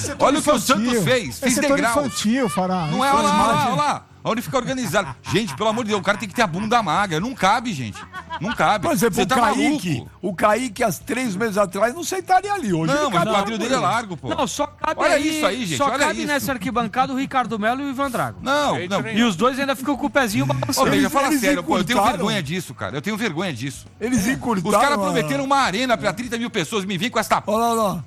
Olha o que o Santos fez. Fiz degraus. Infantil, Fará. Não é, olha lá. Onde fica organizado. Gente, pelo amor de Deus, o cara tem que ter a bunda magra. Não cabe, gente. Não cabe. Por exemplo, Você tá maluco. O Kaique, há 3 meses atrás, não sentaria ali hoje. Não, mas o quadril dele é largo, pô. Não, só cabe olha isso aí, gente. Só olha cabe isso. nessa arquibancada o Ricardo Melo e o Ivan Drago. Não. E os dois ainda ficam com o pezinho balançando. Ô, Beija, fala sério, pô. Eu tenho vergonha disso, cara. Eu tenho vergonha disso. Eles encurtaram. Os caras prometeram uma arena pra 30 mil pessoas. Me vem com essa... Olha lá.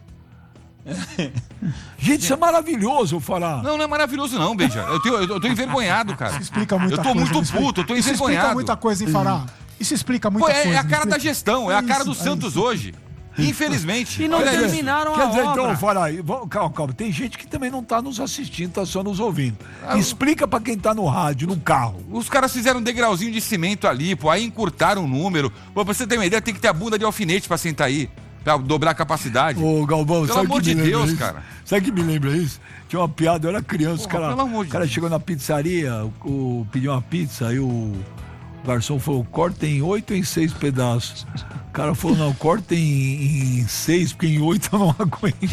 Gente, isso é maravilhoso, Fará. Não é maravilhoso não, Beija. Eu tô envergonhado, cara. Isso explica muita coisa. Eu tô muito puto, eu tô envergonhado. Isso explica muita coisa, hein, Fará? Isso explica muita coisa. É a cara da gestão, é a cara do Santos hoje. Infelizmente. E não terminaram Quer dizer, a obra. então, Fará, calma. Tem gente que também não tá nos assistindo, tá só nos ouvindo. Explica pra quem tá no rádio, no carro. Os caras fizeram um degrauzinho de cimento ali, pô. Aí encurtaram o número. Pô, pra você ter uma ideia, tem que ter a bunda de alfinete pra sentar aí. Pra dobrar a capacidade. Ô, Galvão, pelo amor de Deus, isso? cara. Sabe o que me lembra isso? Tinha uma piada, eu era criança, o cara chegou na pizzaria, pediu uma pizza, aí o garçom falou, corta em 8 ou em 6 pedaços. O cara falou, não, corta em 6, porque em 8 eu não aguento.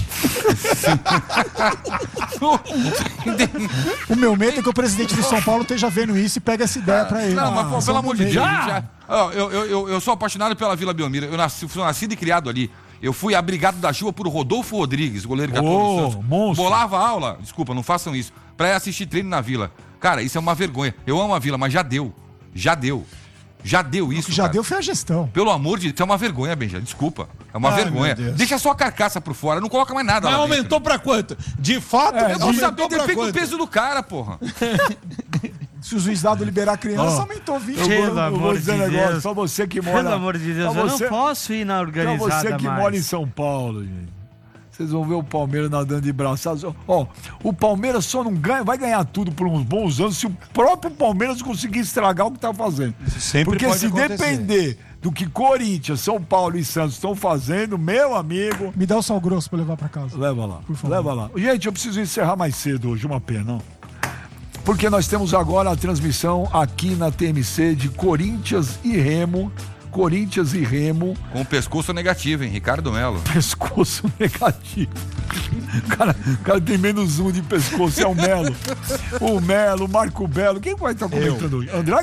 O meu medo é que o presidente de São Paulo esteja vendo isso e pega essa ideia pra ele. Não, mas pô, pelo amor de Deus. Eu sou apaixonado pela Vila Belmiro. Fui nascido e criado ali. Eu fui abrigado da chuva por Rodolfo Rodrigues, goleiro que atuou no Santos. Monstro. Bolava aula, desculpa, não façam isso, pra ir assistir treino na Vila. Cara, isso é uma vergonha. Eu amo a Vila, mas já deu isso, Já cara. deu foi a gestão. Pelo amor de Deus, isso é uma vergonha, Benja, desculpa. É uma vergonha. Deixa só a carcaça por fora, não coloca mais nada Mas lá aumentou dentro. pra quanto? De fato, Eu vou saber, aumentou pra depende do quanto? peso do cara, porra. Se o juiz dado liberar a criança, aumentou 20. Eu vou dizer um negócio, só você que mora... Pelo amor de Deus, eu não posso ir na organizada mais. Só você que mora em São Paulo, gente. Vocês vão ver o Palmeiras nadando de braçadas. Ó, o Palmeiras só não ganha, vai ganhar tudo por uns bons anos se o próprio Palmeiras conseguir estragar o que tá fazendo. Porque se depender do que Corinthians, São Paulo e Santos estão fazendo, meu amigo... Me dá o sal grosso pra levar pra casa. Leva lá, leva lá. Gente, eu preciso encerrar mais cedo hoje, uma pena, não? Porque nós temos agora a transmissão aqui na TMC de Corinthians e Remo. Com o pescoço negativo, hein? Ricardo Melo. Pescoço negativo. O cara tem menos um de pescoço, é o Melo. O Melo, o Marco Belo. Quem vai estar comentando hoje? André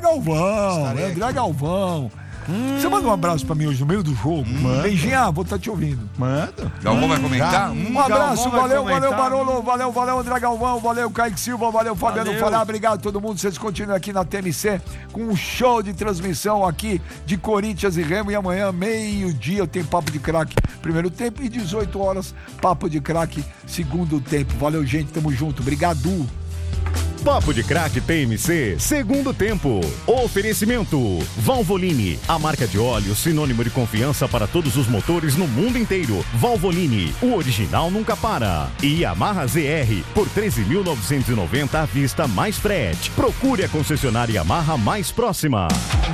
Galvão. Você manda um abraço pra mim hoje no meio do jogo? Beijinho, vou estar te ouvindo. Manda. Galvão vai comentar? Um abraço, valeu Barolo, valeu André Galvão, valeu Kaique Silva, valeu Fabiano Fará, obrigado a todo mundo, vocês continuam aqui na TMC com um show de transmissão aqui de Corinthians e Remo, e amanhã, meio-dia, eu tenho Papo de Craque, primeiro tempo, e 18 horas, Papo de Craque, segundo tempo. Valeu, gente, tamo junto, obrigado. Papo de Craque TMC, segundo tempo. Oferecimento Valvoline, a marca de óleo sinônimo de confiança para todos os motores no mundo inteiro. Valvoline, o original nunca para. E Yamaha ZR, por 13.990 à vista mais frete. Procure a concessionária Yamaha mais próxima.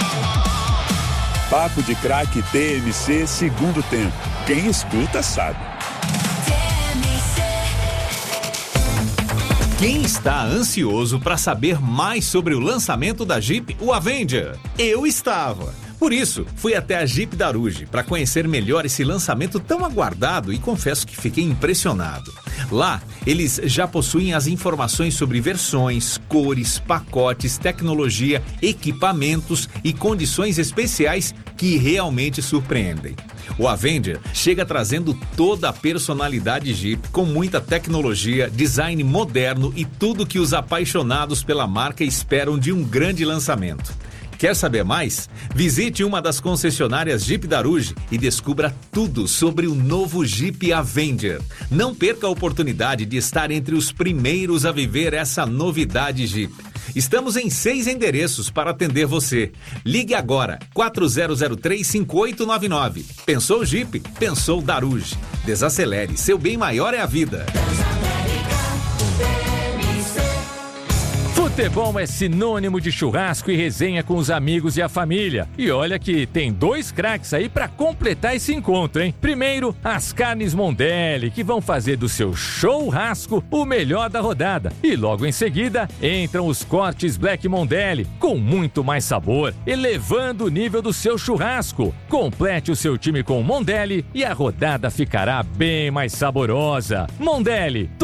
Papo de Craque TMC, segundo tempo. Quem escuta sabe. Quem está ansioso para saber mais sobre o lançamento da Jeep, o Avenger? Eu estava. Por isso, fui até a Jeep Daruge para conhecer melhor esse lançamento tão aguardado e confesso que fiquei impressionado. Lá, eles já possuem as informações sobre versões, cores, pacotes, tecnologia, equipamentos e condições especiais que realmente surpreendem. O Avenger chega trazendo toda a personalidade Jeep, com muita tecnologia, design moderno e tudo que os apaixonados pela marca esperam de um grande lançamento. Quer saber mais? Visite uma das concessionárias Jeep Daruge e descubra tudo sobre o novo Jeep Avenger. Não perca a oportunidade de estar entre os primeiros a viver essa novidade Jeep. Estamos em 6 endereços para atender você. Ligue agora, 4003-5899. Pensou Jeep? Pensou Daruge. Desacelere, seu bem maior é a vida. Futebol é sinônimo de churrasco e resenha com os amigos e a família. E olha que tem 2 craques aí pra completar esse encontro, hein? Primeiro, as carnes Mondelli, que vão fazer do seu churrasco o melhor da rodada. E logo em seguida, entram os cortes Black Mondelli, com muito mais sabor, elevando o nível do seu churrasco. Complete o seu time com Mondelli e a rodada ficará bem mais saborosa. Mondelli.